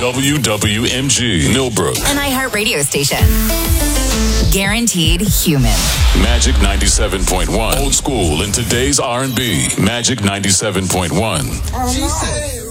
WWMG Millbrook. An iHeart radio station. Guaranteed human. Magic 97.1. Old school in today's R&B. Magic 97.1. She said